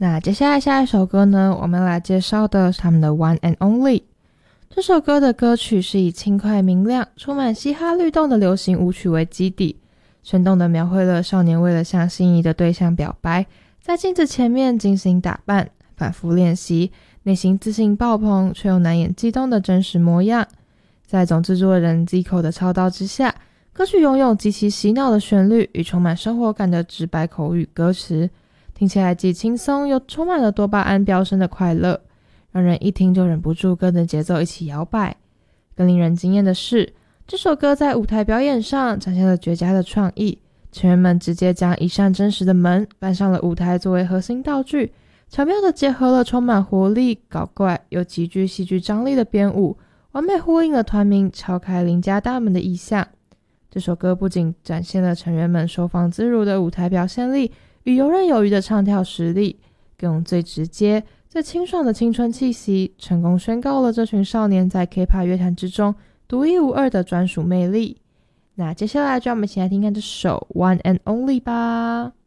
那接下来下一首歌呢，我们来介绍的是他们的 One and Only。 这首歌的歌曲是以轻快明亮充满嘻哈律动的流行舞曲为基底，生动地描绘了少年为了向心仪的对象表白，在镜子前面精心打扮，反复练习，内心自信爆棚却又难掩激动的真实模样。在总制作人 Zico 的操刀之下，歌曲拥有极其洗脑的旋律与充满生活感的直白口语歌词，听起来既轻松又充满了多巴胺飙升的快乐，让人一听就忍不住跟着节奏一起摇摆。更令人惊艳的是，这首歌在舞台表演上展现了绝佳的创意，成员们直接将一扇真实的门搬上了舞台作为核心道具，巧妙地结合了充满活力、搞怪又极具戏剧张力的编舞，完美呼应了团名敲开邻家大门的意象。这首歌不仅展现了成员们收放自如的舞台表现力与游刃有余的唱跳实力，更用最直接、最清爽的青春气息，成功宣告了这群少年在 K-pop 乐坛之中独一无二的专属魅力。那接下来就让我们一起来听看这首 One and Only 吧。